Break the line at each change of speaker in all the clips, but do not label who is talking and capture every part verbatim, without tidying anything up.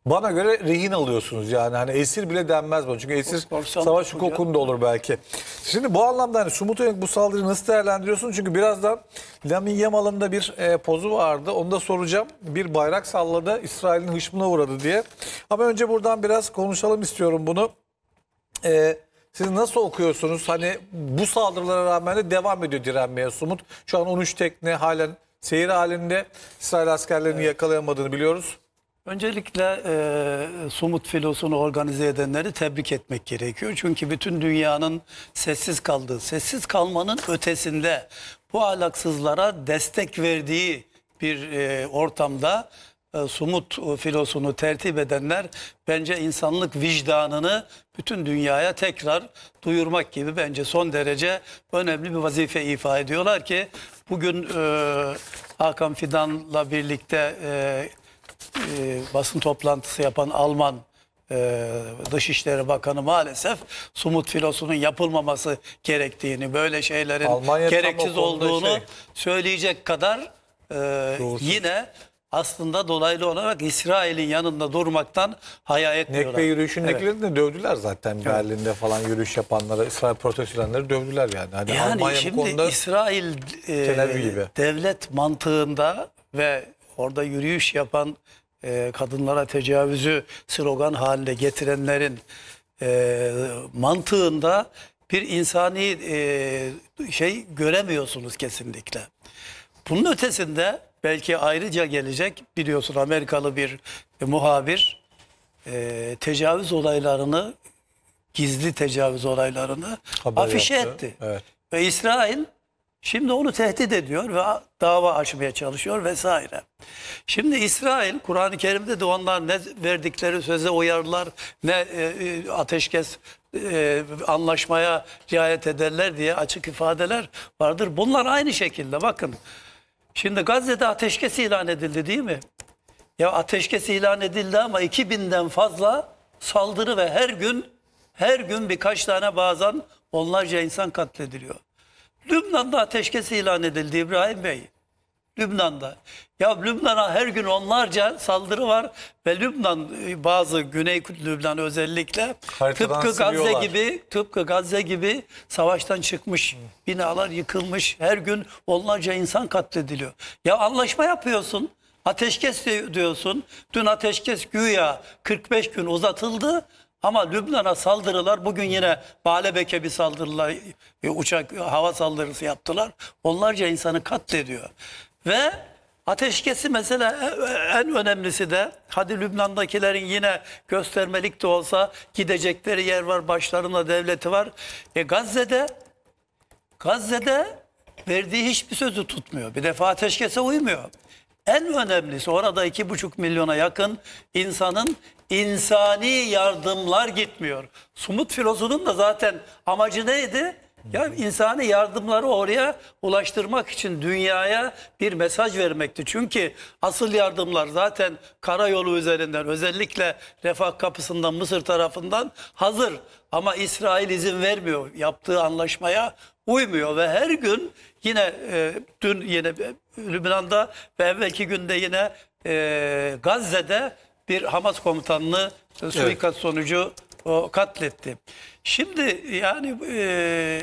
Bana göre rehin alıyorsunuz yani. Hani esir bile denmez bu. Çünkü esir savaş hukukunda olur belki. Şimdi bu anlamda hani Sumut'a yönelik bu saldırıyı nasıl değerlendiriyorsun? Çünkü birazdan Lamine Yamal'ın da bir e, pozu vardı. Onu da soracağım. Bir bayrak salladı. İsrail'in hışmına uğradı diye. Ama önce buradan biraz konuşalım istiyorum bunu. Eee Siz nasıl okuyorsunuz? Hani bu saldırılara rağmen de devam ediyor direnmeye Sumut. Şu an on üç tekne halen seyir halinde. İsrail askerlerini evet. yakalayamadığını biliyoruz.
Öncelikle e, Sumut filosunu organize edenleri tebrik etmek gerekiyor. Çünkü bütün dünyanın sessiz kaldığı, sessiz kalmanın ötesinde bu ahlaksızlara destek verdiği bir e, ortamda e, Sumut filosunu tertip edenler bence insanlık vicdanını bütün dünyaya tekrar duyurmak gibi bence son derece önemli bir vazife ifa ediyorlar ki bugün e, Hakan Fidan'la birlikte e, e, basın toplantısı yapan Alman e, Dışişleri Bakanı maalesef Sumut filosunun yapılmaması gerektiğini, böyle şeylerin Almanya gereksiz olduğunu şey. söyleyecek kadar e, yine aslında dolaylı olarak İsrail'in yanında durmaktan haya etmiyorlar.
Nekbe yürüyüşündekileri evet. de dövdüler zaten evet. Berlin'de falan yürüyüş yapanlara, İsrail protestolarları dövdüler yani. Hani
yani
Almanya
şimdi
bu konuda
İsrail e, devlet mantığında ve orada yürüyüş yapan e, kadınlara tecavüzü slogan haline getirenlerin e, mantığında bir insani e, şey göremiyorsunuz kesinlikle. Bunun ötesinde belki ayrıca gelecek, biliyorsun Amerikalı bir e, muhabir e, tecavüz olaylarını, gizli tecavüz olaylarını Haber afişe yaptı. etti. Evet. Ve İsrail şimdi onu tehdit ediyor ve dava açmaya çalışıyor vesaire. Şimdi İsrail, Kur'an-ı Kerim'de de onlar ne verdikleri söze uyarlar, ne e, ateşkes e, anlaşmaya riayet ederler diye açık ifadeler vardır. Bunlar aynı şekilde bakın. Şimdi Gazze'de ateşkes ilan edildi değil mi? Ya ateşkes ilan edildi ama iki binden fazla saldırı ve her gün her gün birkaç tane bazen onlarca insan katlediliyor. Lübnan'da ateşkes ilan edildi İbrahim Bey. Lübnan'da. Ya Lübnan'a her gün onlarca saldırı var ve Lübnan, bazı Güney Lübnan özellikle
haritadan
tıpkı Gazze
siliyorlar.
gibi tıpkı Gazze gibi savaştan çıkmış. Hmm. Binalar yıkılmış. Her gün onlarca insan katlediliyor. Ya anlaşma yapıyorsun. Ateşkes diyorsun. Dün ateşkes güya kırk beş gün uzatıldı. Ama Lübnan'a saldırılar, bugün yine Baalbek'e bir saldırılar, uçak hava saldırısı yaptılar. Onlarca insanı katlediyor. Ve ateşkesi mesela en önemlisi de, hadi Lübnan'dakilerin yine göstermelik de olsa gidecekleri yer var, başlarında devleti var. E Gazze'de Gazze'de verdiği hiçbir sözü tutmuyor. Bir defa ateşkese uymuyor. En önemlisi orada iki buçuk milyona yakın insanın insani yardımlar gitmiyor. Sumut filosunun da zaten amacı neydi? Ya insani yardımları oraya ulaştırmak için dünyaya bir mesaj vermekti. Çünkü asıl yardımlar zaten karayolu üzerinden, özellikle Refah Kapısı'ndan, Mısır tarafından hazır. Ama İsrail izin vermiyor. Yaptığı anlaşmaya uymuyor ve her gün yine e, dün yine Lübnan'da ve evvelki günde yine e, Gazze'de bir Hamas komutanını e, suikast evet. sonucu o, katletti. Şimdi yani e,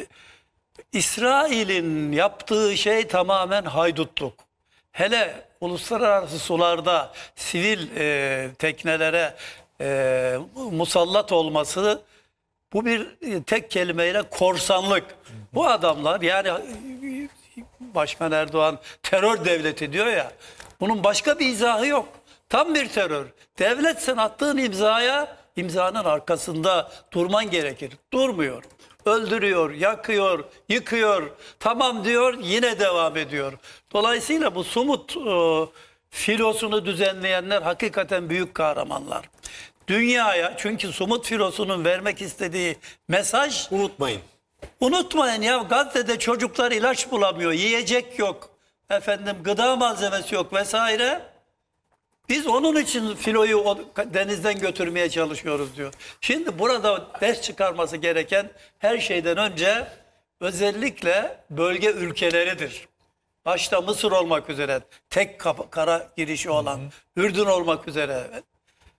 İsrail'in yaptığı şey tamamen haydutluk. Hele uluslararası sularda sivil e, teknelere e, musallat olması, bu bir tek kelimeyle korsanlık. Bu adamlar, yani Başkan Erdoğan terör devleti diyor ya, bunun başka bir izahı yok. Tam bir terör. Devlet, sen attığın imzaya, imzanın arkasında durman gerekir. Durmuyor. Öldürüyor, yakıyor, yıkıyor. Tamam diyor, yine devam ediyor. Dolayısıyla bu Sumut e, filosunu düzenleyenler hakikaten büyük kahramanlar. Dünyaya, çünkü Sumut filosunun vermek istediği mesaj,
unutmayın.
Unutmayın ya, Gazze'de çocuklar ilaç bulamıyor, yiyecek yok, efendim gıda malzemesi yok vesaire. Biz onun için filoyu o denizden götürmeye çalışıyoruz diyor. Şimdi burada ders çıkarması gereken her şeyden önce özellikle bölge ülkeleridir. Başta Mısır olmak üzere, tek kara girişi olan, hı hı. Ürdün olmak üzere,